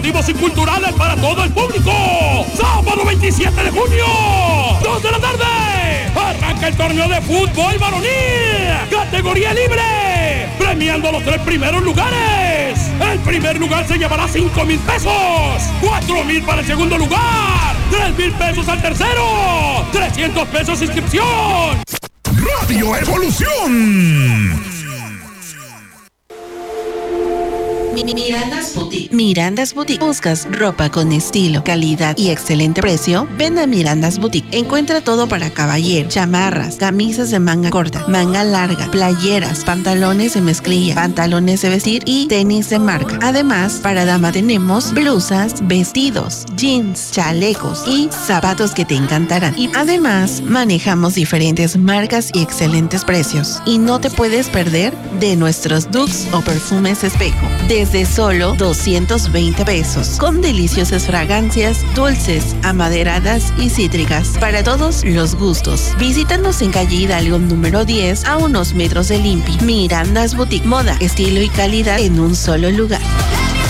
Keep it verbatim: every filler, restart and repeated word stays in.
deportivos y culturales para todo el público. Sábado veintisiete de junio, dos de la tarde, arranca el torneo de fútbol varonil, categoría libre, premiando los tres primeros lugares. El primer lugar se llevará cinco mil pesos, cuatro mil para el segundo lugar, tres mil pesos al tercero, trescientos pesos inscripción. Radio Evolución. Mirandas Boutique. Mirandas Boutique. ¿Buscas ropa con estilo, calidad y excelente precio? Ven a Mirandas Boutique. Encuentra todo para caballero: chamarras, camisas de manga corta, manga larga, playeras, pantalones de mezclilla, pantalones de vestir y tenis de marca. Además, para dama tenemos blusas, vestidos, jeans, chalecos y zapatos que te encantarán. Y además, manejamos diferentes marcas y excelentes precios. Y no te puedes perder de nuestros dukes o perfumes espejo. Desde solo doscientos veinte pesos, con deliciosas fragancias, dulces, amaderadas y cítricas para todos los gustos. Visítanos en calle Hidalgo número diez, a unos metros del I N P I. Mirandas Boutique, moda, estilo y calidad en un solo lugar.